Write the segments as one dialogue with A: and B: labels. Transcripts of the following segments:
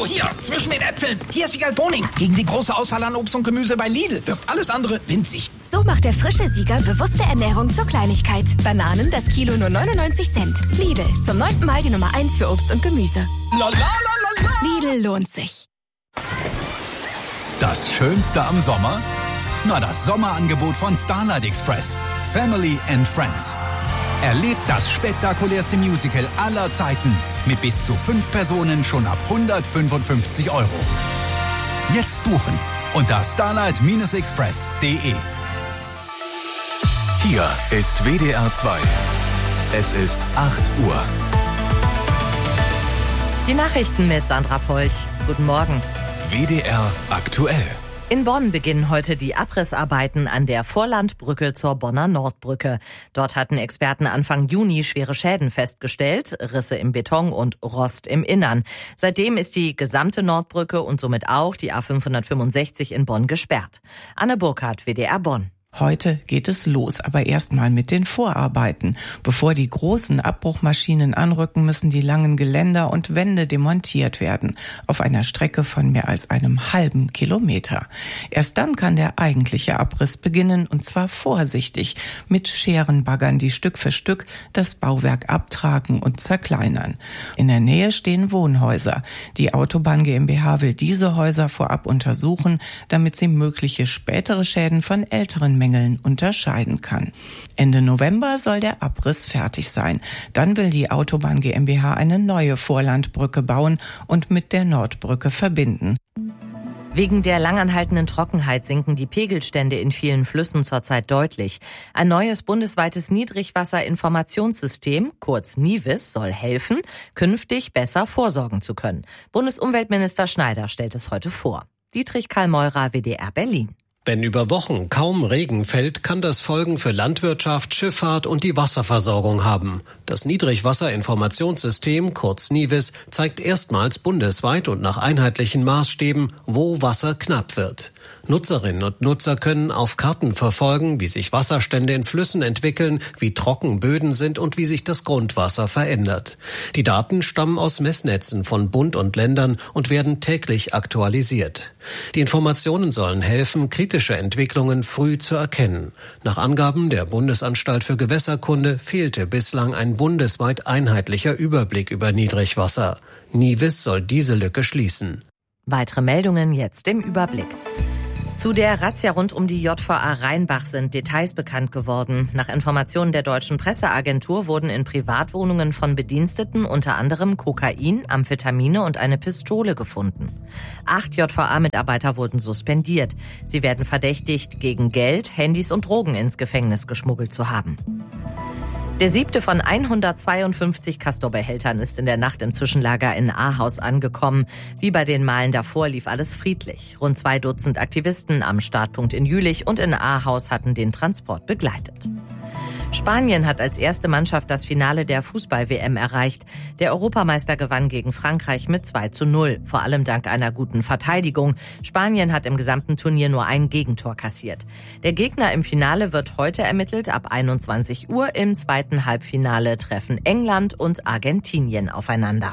A: So, hier, zwischen den Äpfeln. Hier ist Siegal Boning. Gegen die große Auswahl an Obst und Gemüse bei Lidl wirkt alles andere winzig.
B: So macht der frische Sieger bewusste Ernährung zur Kleinigkeit. Bananen, das Kilo nur 99 Cent. Lidl, zum 9. Mal die Nummer 1 für Obst und Gemüse.
A: La, la, la, la, la.
B: Lidl lohnt sich.
C: Das Schönste am Sommer? Na, das Sommerangebot von Starlight Express. Family and Friends. Erlebt das spektakulärste Musical aller Zeiten mit bis zu 5 Personen schon ab 155 €. Jetzt buchen unter starlight-express.de.
D: Hier ist WDR 2. Es ist 8 Uhr.
E: Die Nachrichten mit Sandra Polch. Guten Morgen.
D: WDR aktuell.
E: In Bonn beginnen heute die Abrissarbeiten an der Vorlandbrücke zur Bonner Nordbrücke. Dort hatten Experten Anfang Juni schwere Schäden festgestellt, Risse im Beton und Rost im Innern. Seitdem ist die gesamte Nordbrücke und somit auch die A565 in Bonn gesperrt. Anne Burkhardt, WDR Bonn.
F: Heute geht es los, aber erstmal mit den Vorarbeiten. Bevor die großen Abbruchmaschinen anrücken, müssen die langen Geländer und Wände demontiert werden. Auf einer Strecke von mehr als einem halben Kilometer. Erst dann kann der eigentliche Abriss beginnen, und zwar vorsichtig, mit Scherenbaggern, die Stück für Stück das Bauwerk abtragen und zerkleinern. In der Nähe stehen Wohnhäuser. Die Autobahn GmbH will diese Häuser vorab untersuchen, damit sie mögliche spätere Schäden von älteren Mängeln unterscheiden kann. Ende November soll der Abriss fertig sein. Dann will die Autobahn GmbH eine neue Vorlandbrücke bauen und mit der Nordbrücke verbinden.
E: Wegen der langanhaltenden Trockenheit sinken die Pegelstände in vielen Flüssen zurzeit deutlich. Ein neues bundesweites Niedrigwasserinformationssystem, kurz NIWIS, soll helfen, künftig besser vorsorgen zu können. Bundesumweltminister Schneider stellt es heute vor. Dietrich Karl Meurer, WDR Berlin.
G: Wenn über Wochen kaum Regen fällt, kann das Folgen für Landwirtschaft, Schifffahrt und die Wasserversorgung haben. Das Niedrigwasserinformationssystem, kurz NIWIS, zeigt erstmals bundesweit und nach einheitlichen Maßstäben, wo Wasser knapp wird. Nutzerinnen und Nutzer können auf Karten verfolgen, wie sich Wasserstände in Flüssen entwickeln, wie trocken Böden sind und wie sich das Grundwasser verändert. Die Daten stammen aus Messnetzen von Bund und Ländern und werden täglich aktualisiert. Die Informationen sollen helfen, kritische Entwicklungen früh zu erkennen. Nach Angaben der Bundesanstalt für Gewässerkunde fehlte bislang ein bundesweit einheitlicher Überblick über Niedrigwasser. NIWIS soll diese Lücke schließen.
E: Weitere Meldungen jetzt im Überblick. Zu der Razzia rund um die JVA Rheinbach sind Details bekannt geworden. Nach Informationen der Deutschen Presseagentur wurden in Privatwohnungen von Bediensteten unter anderem Kokain, Amphetamine und eine Pistole gefunden. 8 JVA-Mitarbeiter wurden suspendiert. Sie werden verdächtigt, gegen Geld, Handys und Drogen ins Gefängnis geschmuggelt zu haben. Der 7. von 152 Castor-Behältern ist in der Nacht im Zwischenlager in Ahaus angekommen. Wie bei den Malen davor lief alles friedlich. Rund 2 Dutzend Aktivisten am Startpunkt in Jülich und in Ahaus hatten den Transport begleitet. Spanien hat als erste Mannschaft das Finale der Fußball-WM erreicht. Der Europameister gewann gegen Frankreich mit 2:0, vor allem dank einer guten Verteidigung. Spanien hat im gesamten Turnier nur ein Gegentor kassiert. Der Gegner im Finale wird heute ermittelt. Ab 21 Uhr im zweiten Halbfinale treffen England und Argentinien aufeinander.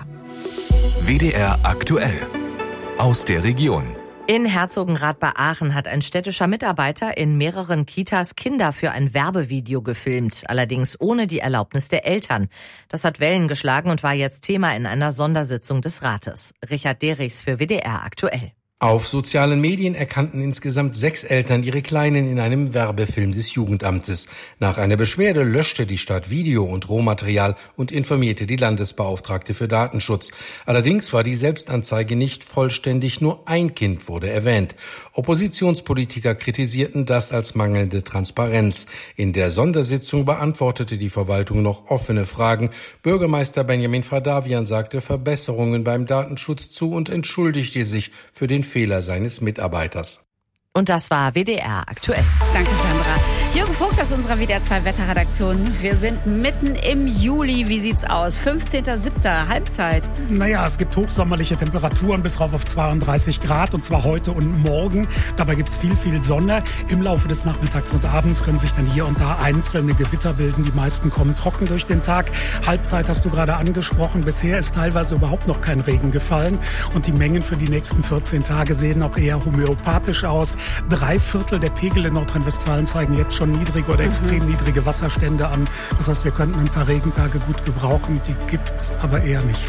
D: WDR aktuell. Aus der Region.
E: In Herzogenrath bei Aachen hat ein städtischer Mitarbeiter in mehreren Kitas Kinder für ein Werbevideo gefilmt, allerdings ohne die Erlaubnis der Eltern. Das hat Wellen geschlagen und war jetzt Thema in einer Sondersitzung des Rates. Richard Derichs für WDR aktuell.
H: Auf sozialen Medien erkannten insgesamt 6 Eltern ihre Kleinen in einem Werbefilm des Jugendamtes. Nach einer Beschwerde löschte die Stadt Video- und Rohmaterial und informierte die Landesbeauftragte für Datenschutz. Allerdings war die Selbstanzeige nicht vollständig, nur ein Kind wurde erwähnt. Oppositionspolitiker kritisierten das als mangelnde Transparenz. In der Sondersitzung beantwortete die Verwaltung noch offene Fragen. Bürgermeister Benjamin Fradavian sagte Verbesserungen beim Datenschutz zu und entschuldigte sich für den Fehler seines Mitarbeiters.
E: Und das war WDR aktuell.
I: Danke, Sandra. Jürgen Vogt aus unserer WDR 2 Wetterredaktion. Wir sind mitten im Juli. Wie sieht's aus? 15.07. Halbzeit.
J: Naja, es gibt hochsommerliche Temperaturen bis rauf auf 32 Grad und zwar heute und morgen. Dabei gibt's viel Sonne. Im Laufe des Nachmittags und Abends können sich dann hier und da einzelne Gewitter bilden. Die meisten kommen trocken durch den Tag. Halbzeit hast du gerade angesprochen. Bisher ist teilweise überhaupt noch kein Regen gefallen. Und die Mengen für die nächsten 14 Tage sehen auch eher homöopathisch aus. 3/4 der Pegel in Nordrhein-Westfalen zeigen jetzt schon niedrige oder extrem niedrige Wasserstände an. Das heißt, wir könnten ein paar Regentage gut gebrauchen. Die gibt's aber eher nicht.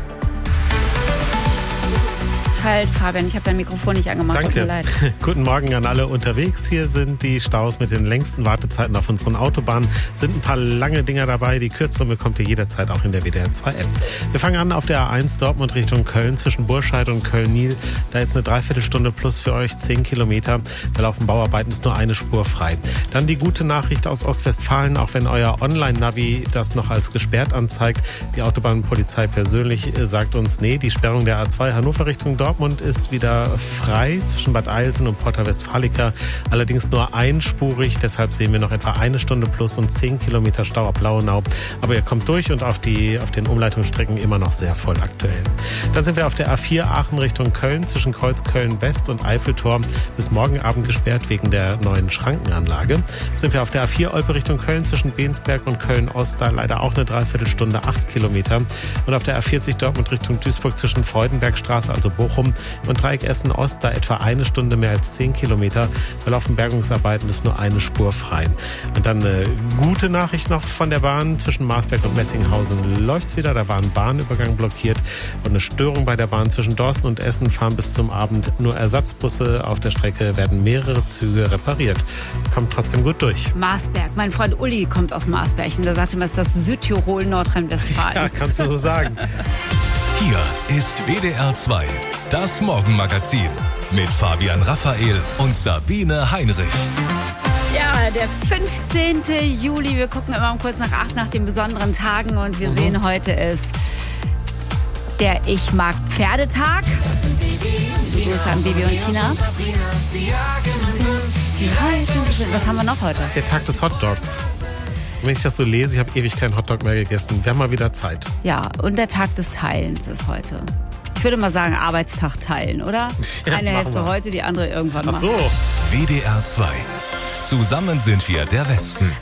I: Halt, Fabian, ich habe dein Mikrofon nicht angemacht.
K: Danke.
I: Tut mir leid.
K: Guten Morgen an alle unterwegs. Hier sind die Staus mit den längsten Wartezeiten auf unseren Autobahnen. Sind ein paar lange Dinger dabei. Die kürzeren bekommt ihr jederzeit auch in der WDR 2 App. Wir fangen an auf der A1 Dortmund Richtung Köln zwischen Burscheid und Köln-Nil. Da jetzt eine Dreiviertelstunde plus für euch 10 Kilometer. Da laufen Bauarbeiten, ist nur eine Spur frei. Dann die gute Nachricht aus Ostwestfalen, auch wenn euer Online-Navi das noch als gesperrt anzeigt. Die Autobahnpolizei persönlich sagt uns, nee, die Sperrung der A2 Hannover Richtung Dortmund ist wieder frei zwischen Bad Eilsen und Porta Westfalica. Allerdings nur einspurig, deshalb sehen wir noch etwa eine Stunde plus und 10 Kilometer Stau ab Lauenau. Aber ihr kommt durch und auf den Umleitungsstrecken immer noch sehr voll aktuell. Dann sind wir auf der A4 Aachen Richtung Köln zwischen Kreuzköln West und Eiffeltor bis morgen Abend gesperrt wegen der neuen Schrankenanlage. Sind wir auf der A4 Olpe Richtung Köln zwischen Bensberg und Köln Ost, da leider auch eine Dreiviertelstunde, 8 Kilometer. Und auf der A40 Dortmund Richtung Duisburg zwischen Freudenbergstraße, also Bochum, und Dreieck Essen Ost, da etwa eine Stunde, mehr als 10 Kilometer. Bei laufen Bergungsarbeiten ist nur eine Spur frei. Und dann eine gute Nachricht noch von der Bahn. Zwischen Marsberg und Messinghausen läuft's wieder. Da war ein Bahnübergang blockiert. Und eine Störung bei der Bahn zwischen Dorsten und Essen fahren bis zum Abend nur Ersatzbusse. Auf der Strecke werden mehrere Züge repariert. Kommt trotzdem gut durch.
I: Marsberg. Mein Freund Uli kommt aus Marsberg und der sagte immer, es ist das Südtirol Nordrhein-Westfalen.
K: Ja, kannst du so sagen.
D: Hier ist WDR 2, das Morgenmagazin mit Fabian Raphael und Sabine Heinrich.
I: Ja, der 15. Juli. Wir gucken immer um kurz nach 8 nach den besonderen Tagen und wir sehen, heute ist der Ich mag Pferdetag. Grüße an Bibi und Tina. Was haben wir noch heute?
K: Der Tag des Hotdogs. Wenn ich das so lese, ich habe ewig keinen Hotdog mehr gegessen. Wir haben mal wieder Zeit.
I: Ja, und der Tag des Teilens ist heute. Ich würde mal sagen, Arbeitstag teilen, oder?
K: Ja,
I: eine Hälfte
K: wir.
I: heute, die andere irgendwann mal.
K: Ach so.
D: WDR 2. Zusammen sind wir der Westen.